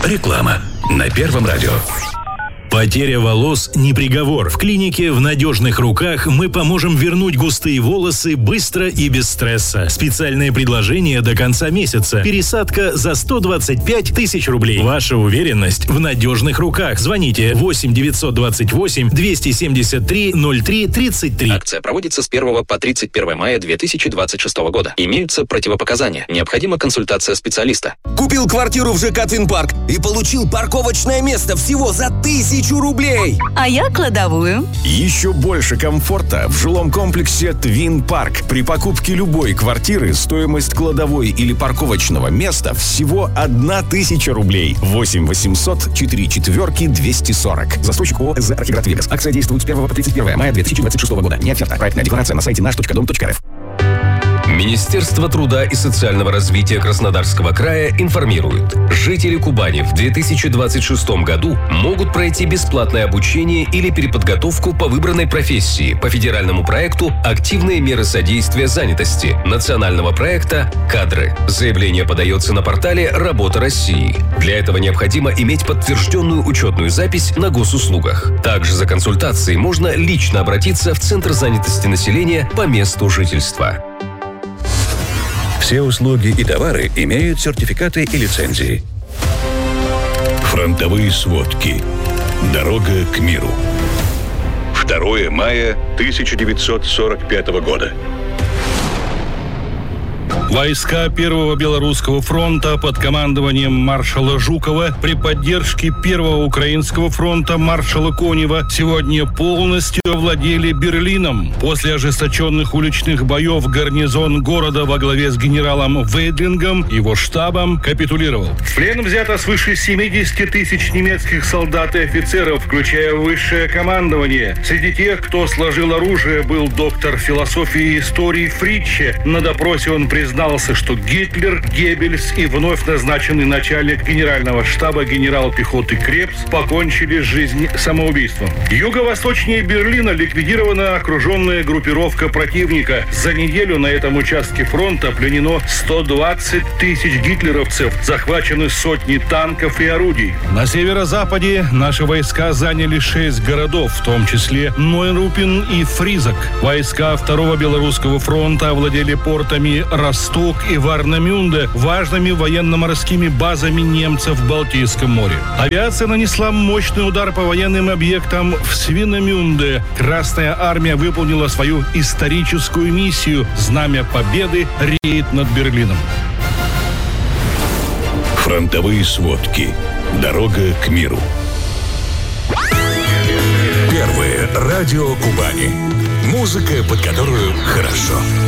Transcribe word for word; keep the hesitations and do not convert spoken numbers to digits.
Реклама на Первом радио. Потеря волос не приговор. В клинике «В надежных руках» мы поможем вернуть густые волосы быстро и без стресса. Специальное предложение до конца месяца. Пересадка за сто двадцать пять тысяч рублей. Ваша уверенность в надежных руках. Звоните восемь девятьсот двадцать восемь двести семьдесят три ноль три тридцать три. Акция проводится с первого по тридцать первое мая две тысячи двадцать шестого года. Имеются противопоказания. Необходима консультация специалиста. Купил квартиру в ЖК «Твинпарк» и получил парковочное место всего за тысячу рублей. А я кладовую. Еще больше комфорта в жилом комплексе «Твинпарк». При покупке любой квартиры стоимость кладовой или парковочного места всего одна тысяча рублей. восемь восемьсот четыре четверки двести сорок. Застройщик ООО «СЗ Архиград Вегас». Акция действует с первого по тридцать первое мая две тысячи двадцать шестого года. Не оферта. Проектная декларация на сайте наш точка дом точка рф. Министерство труда и социального развития Краснодарского края информирует. Жители Кубани в две тысячи двадцать шестом году могут пройти бесплатное обучение или переподготовку по выбранной профессии по федеральному проекту «Активные меры содействия занятости» национального проекта «Кадры». Заявление подается на портале «Работа России». Для этого необходимо иметь подтвержденную учетную запись на госуслугах. Также за консультацией можно лично обратиться в Центр занятости населения по месту жительства. Все услуги и товары имеют сертификаты и лицензии. Фронтовые сводки. Дорога к миру. второе мая тысяча девятьсот сорок пятого года. Войска Первого Белорусского фронта под командованием маршала Жукова при поддержке Первого Украинского фронта маршала Конева сегодня полностью овладели Берлином. После ожесточенных уличных боев гарнизон города во главе с генералом Вейдлингом и его штабом капитулировал. В плен взято свыше семьдесят тысяч немецких солдат и офицеров, включая высшее командование. Среди тех, кто сложил оружие, был доктор философии и истории Фритче. На допросе он признал, что Гитлер, Геббельс и вновь назначенный начальник генерального штаба генерал пехоты Крепс покончили жизнь самоубийством. Юго-восточнее Берлина ликвидирована окруженная группировка противника. За неделю на этом участке фронта пленено сто двадцать тысяч гитлеровцев, захвачены сотни танков и орудий. На северо-западе наши войска заняли шесть городов, в том числе Нойрупин и Фризок. Войска Второго Белорусского фронта овладели портами Ростов и Варнамюнде, важными военно-морскими базами немцев в Балтийском море. Авиация нанесла мощный удар по военным объектам в Свинамюнде. Красная армия выполнила свою историческую миссию. Знамя Победы реет над Берлином. Фронтовые сводки. Дорога к миру. Первое радио Кубани. Музыка, под которую хорошо.